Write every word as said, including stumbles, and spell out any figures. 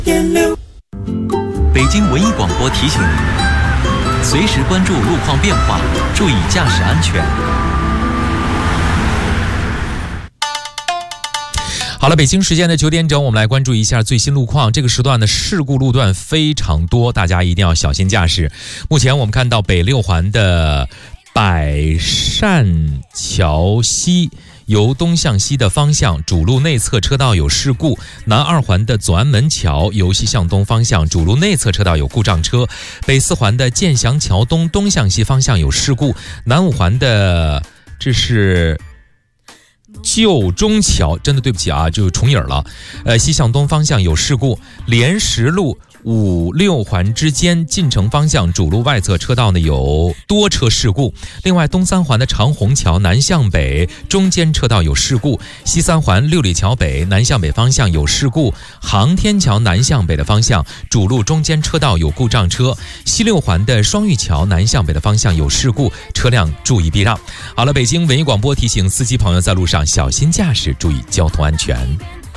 北京文艺广播提醒您，随时关注路况变化，注意驾驶安全。 好了，北京时间的九点整，我们来关注一下最新路况。这个时段的事故路段非常多，大家一定要小心驾驶。目前我们看到北六环的百善桥西由东向西的方向主路内侧车道有事故，南二环的左安门桥由西向东方向主路内侧车道有故障车，北四环的建祥桥东东向西方向有事故，南五环的这是旧中桥，真的对不起啊，就重影了。呃，西向东方向有事故，莲石路五六环之间进城方向主路外侧车道呢有多车事故。另外，东三环的长虹桥南向北中间车道有事故，西三环六里桥北南向北方向有事故，航天桥南向北的方向主路中间车道有故障车，西六环的双玉桥南向北的方向有事故，车辆注意避让。好了，北京文艺广播提醒司机朋友在路上小心驾驶，注意交通安全。